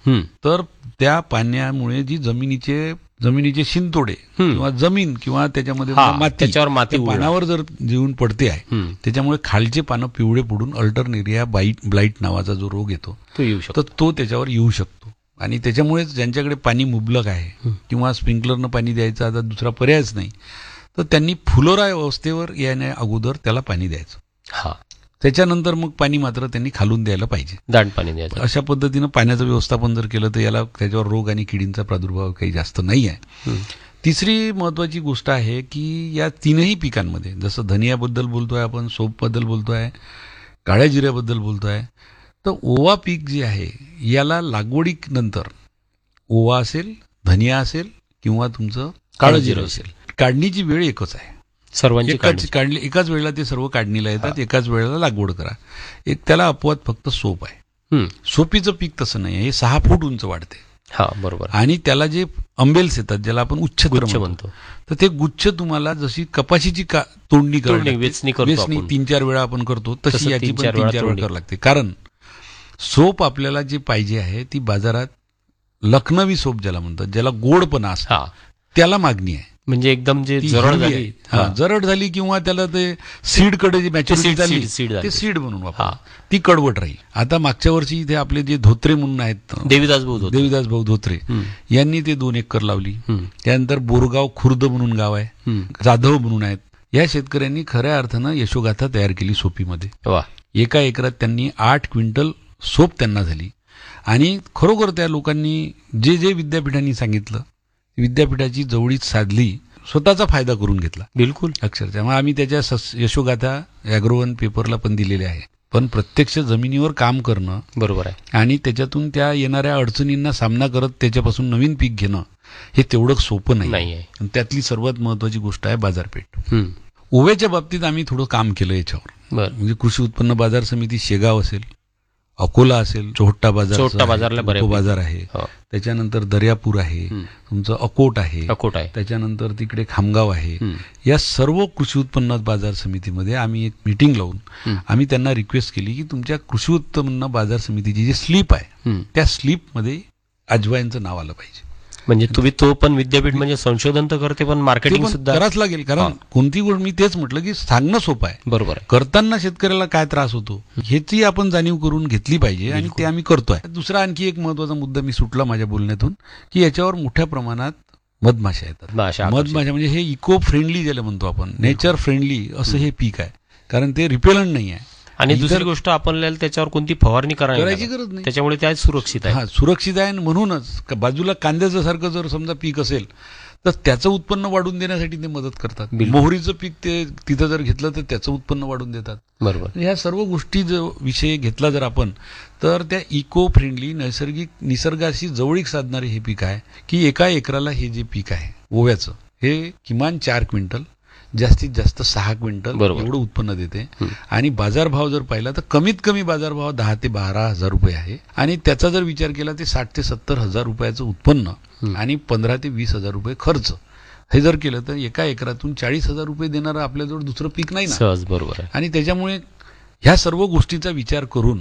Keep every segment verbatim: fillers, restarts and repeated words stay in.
तर त्या पाण्यामुळे जी जमिनीचे जमिनीचे शिंतोडे किंवा जमीन किंवा त्याच्यामध्ये माती त्याच्यावर माती पानावर जर जेवून पडते आहे, त्याच्यामुळे खालचे पानं पिवळे पडून अल्टरनेरिया बाईट ब्लाइट नावाचा जो रोग येतो तो येऊ शकतो, तर तो त्याच्यावर येऊ शकतो. आणि त्याच्यामुळेच ज्यांच्याकडे पाणी मुबलक आहे किंवा स्प्रिंकलरनं पाणी द्यायचा आता दुसरा पर्यायच नाही, तर त्यांनी फुलोरा अवस्थेवर येण्या अगोदर त्याला पाणी द्यायचं. हा त्याच्यानंतर मग पाणी मात्र त्यांनी खालून द्यायला पाहिजे, दाट पाणी द्यायचं. अशा पद्धतीनं पाण्याचं व्यवस्थापन जर केलं तर याला त्याच्यावर रोग आणि किडींचा प्रादुर्भाव काही जास्त नाही आहे. तिसरी महत्वाची गोष्ट आहे की या तीनही पिकांमध्ये, जसं धनियाबद्दल बोलतोय आपण, सोपबद्दल बोलतोय, काळ्या जिऱ्याबद्दल बोलतोय, तर ओवा पीक जे आहे याला लागवडीनंतर ओवा असेल, धनिया असेल किंवा तुमचं काळं जिरं असेल, काढणीची वेळ एकच आहे. सर्वांची एकाच काढली एकाच वेळेला ते सर्व काढणीला येतात, एकाच वेळेला लागवड करा. एक त्याला अपवाद फक्त सोप आहे. सोपीचं पीक तसं नाही, हे सहा फूट उंच वाढते. हा बरोबर. आणि त्याला जे अंबेल्स येतात, ज्याला आपण उच्छत्र म्हणतो, तर ते गुच्छ तुम्हाला जशी कपाशीची तोडणी करणे वेचणी वेचणी तीन चार वेळा आपण करतो तशी याची पण तीन चार वेळा करावी लागते. कारण सोप आपल्याला जे पाहिजे आहे ती बाजारात लखनवी सोप ज्याला म्हणतात, ज्याला गोडपणा असतो, त्याला मागणी आहे. म्हणजे एकदम जे जरड झाली जरड झाली किंवा त्याला ते सीड कडे जी मॅच्युरिटी झाली ते सीड म्हणून वापर, ती कडवट राहील. आता मागच्या वर्षी इथे आपले जे धोत्रे म्हणून आहेत, देवीदास भाऊ देवीदास भाऊ धोत्रे यांनी ते दोन एकर लावली. त्यानंतर बोरगाव खुर्द म्हणून गाव आहे, जाधव म्हणून आहेत, या शेतकऱ्यांनी खऱ्या अर्थानं यशोगाथा तयार केली सोपीमध्ये. एका एकरात त्यांनी आठ क्विंटल सोप त्यांना झाली. आणि खरोखर त्या लोकांनी जे जे विद्यापीठांनी सांगितलं विद्यापीठाची जवळीक साधली, स्वतःचा फायदा करून घेतला. बिलकुल अक्षरशः मग आम्ही त्याच्या यशोगाथा अॅग्रोवन पेपरला पण दिलेले आहे. पण प्रत्यक्ष जमिनीवर काम करणं बरोबर आहे आणि त्याच्यातून त्या येणाऱ्या अडचणींना सामना करत त्याच्यापासून नवीन पीक घेणं हे तेवढं सोपं नाही आहे. त्यातली सर्वात महत्वाची गोष्ट आहे बाजारपेठ. ओव्याच्या बाबतीत आम्ही थोडं काम केलं याच्यावर. म्हणजे कृषी उत्पन्न बाजार समिती शेगाव असेल, अकोला असेल, चोहट्टा बाजार चोहट्टा बाजारला बाजार आहे, त्याच्यानंतर दर्यापूर आहे, तुमचं अकोट आहे, अकोट आहे, त्याच्यानंतर तिकडे खामगाव आहे. या सर्व कृषी उत्पन्न बाजार समितीमध्ये आम्ही एक मीटिंग लावून आम्ही त्यांना रिक्वेस्ट केली की तुमच्या कृषी उत्पन्न बाजार समितीची जी स्लीप आहे त्या स्लीपमध्ये अजवाईनचं नाव आलं पाहिजे. म्हणजे तुम्ही तो पण विद्यापीठ म्हणजे संशोधन तर करते पण मार्केटिंग सुद्धा करावंच लागेल. कारण कोणती गोष्ट मी तेच म्हटलं की सांगणं सोपं आहे, बरोबर, करताना शेतकऱ्याला काय त्रास होतो ह्याची आपण जाणीव करून घेतली पाहिजे आणि ते आम्ही करतोय. दुसरा आणखी एक महत्वाचा मुद्दा मी सुटला माझ्या बोलण्यातून की याच्यावर मोठ्या प्रमाणात मधमाशा येतात. मधमाशा म्हणजे हे इको फ्रेंडली ज्याला म्हणतो आपण, नेचर फ्रेंडली असं हे पीक आहे. कारण ते रिपेलंट नाही आहे. आणि दुसरी गोष्ट आपल्याला त्याच्यावर कोणती फवारणी करायची गरज नाही, त्याच्यामुळे त्या सुरक्षित आहे. हा सुरक्षित आहे. म्हणूनच बाजूला कांद्याचं सारखं जर समजा पीक असेल तर त्याचं उत्पन्न वाढून देण्यासाठी ते मदत करतात. मोहरीचं पीक ते तिथं जर घेतलं तर त्याचं उत्पन्न वाढून देतात. बरोबर. ह्या सर्व गोष्टी जो विषय घेतला जर आपण तर त्या इको फ्रेंडली नैसर्गिक निसर्गाशी जवळीक साधणारे हे पीक आहे की एका एकराला हे जे पीक आहे ओव्याचं हे किमान चार क्विंटल जास्तीत जास्त सहा क्विंटल एवढं उत्पन्न देते. आणि बाजारभाव जर पाहिला तर कमीत कमी बाजारभाव दहा ते बारा हजार रुपये आहे. आणि त्याचा जर विचार केला तर साठ ते सत्तर हजार रुपयाचं उत्पन्न आणि पंधरा ते वीस हजार रुपये खर्च हे जर केलं तर एका एकरातून चाळीस हजार रुपये देणारं आपल्याजवळ दुसरं पीक नाही ना. सहज बरोबर आहे. आणि त्याच्यामुळे ह्या सर्व गोष्टीचा विचार करून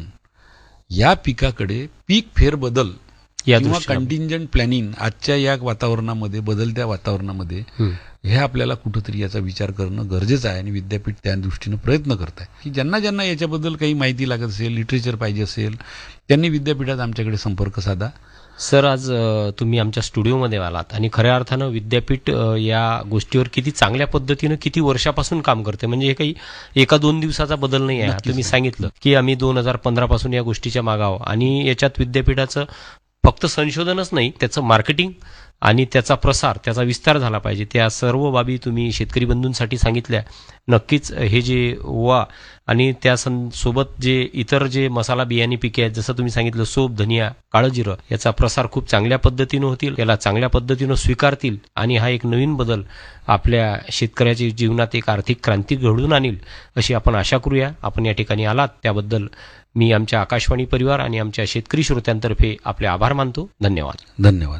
या पिकाकडे पीक फेरबदल किंवा कंटिंजंट प्लॅनिंग आजच्या या वातावरणामध्ये, बदलत्या वातावरणामध्ये हे आपल्याला कुठंतरी याचा विचार करणं गरजेचं आहे. आणि विद्यापीठ त्या दृष्टीनं प्रयत्न करत आहे की ज्यांना ज्यांना याच्याबद्दल काही माहिती लागत असेल, लिटरेचर पाहिजे असेल, त्यांनी विद्यापीठात आमच्याकडे संपर्क साधा. सर, आज तुम्ही आमच्या स्टुडिओमध्ये आलात आणि खऱ्या अर्थानं विद्यापीठ या गोष्टीवर किती चांगल्या पद्धतीनं किती वर्षापासून काम करते. म्हणजे हे काही एका दोन दिवसाचा बदल नाही आहे. तुम्ही सांगितलं की आम्ही दोन हजार पंधरा पासून या गोष्टीच्या मागाव आणि याच्यात विद्यापीठाचं फक्त संशोधनच नाही, त्याचं मार्केटिंग आणि त्याचा प्रसार, त्याचा विस्तार झाला पाहिजे. त्या सर्व बाबी तुम्ही शेतकरी बंधूंसाठी सांगितल्या. नक्कीच हे जे ओवा आणि त्या सोबत जे इतर जे मसाला बियाणी पिके आहेत, जसं तुम्ही सांगितलं सोप, धनिया, काळं जिरं, याचा प्रसार खूप चांगल्या पद्धतीनं होतील, याला चांगल्या पद्धतीनं स्वीकारतील आणि हा एक नवीन बदल आपल्या शेतकऱ्याच्या जीवनात एक आर्थिक क्रांती घडवून आणील अशी आपण आशा करूया. आपण या ठिकाणी आलात त्याबद्दल मी आमच्या आकाशवाणी परिवार आणि आमच्या शेतकरी श्रोत्यांतर्फे आपले आभार मानतो. धन्यवाद. धन्यवाद.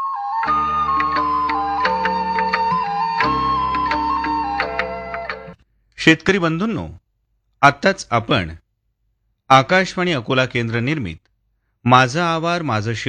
शेतकरी बंधूंनो, आत्ताच आपण आकाशवाणी अकोला केंद्र निर्मित माझा आवार माझं